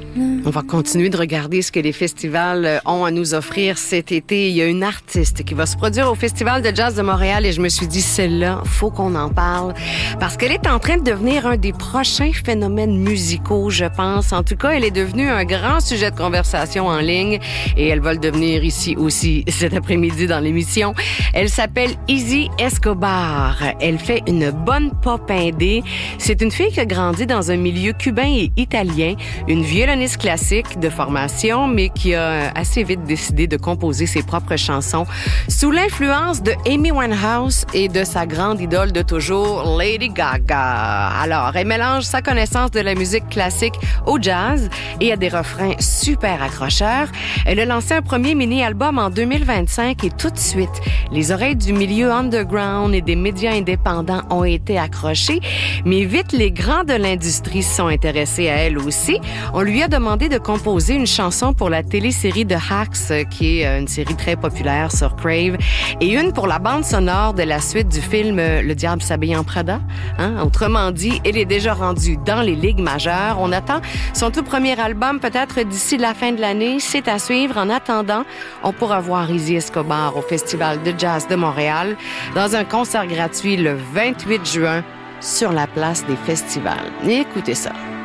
On va continuer de regarder ce que les festivals ont à nous offrir cet été. Il y a une artiste qui va se produire au Festival de jazz de Montréal et je me suis dit, celle-là, faut qu'on en parle parce qu'elle est en train de devenir un des prochains phénomènes musicaux, je pense. En tout cas, elle est devenue un grand sujet de conversation en ligne et elle va le devenir ici aussi cet après-midi dans l'émission. Elle s'appelle Izzy Escobar. Elle fait une bonne pop indé. C'est une fille qui a grandi dans un milieu cubain et italien, une violoniste classique de formation, mais qui a assez vite décidé de composer ses propres chansons sous l'influence de Amy Winehouse et de sa grande idole de toujours, Lady Gaga. Alors, elle mélange sa connaissance de la musique classique au jazz et a des refrains super accrocheurs. Elle a lancé un premier mini-album en 2025 et tout de suite, les oreilles du milieu underground et des médias indépendants ont été accrochées, mais vite, les grands de l'industrie se sont intéressés à elle aussi. On lui a demandé de composer une chanson pour la télésérie de Hacks, qui est une série très populaire sur Crave, et une pour la bande sonore de la suite du film Le Diable s'habille en Prada. Autrement dit, elle est déjà rendue dans les ligues majeures. On attend son tout premier album, peut-être d'ici la fin de l'année. C'est à suivre. En attendant, on pourra voir Izzy Escobar au Festival de jazz de Montréal dans un concert gratuit le 28 juin sur la place des festivals. Écoutez ça.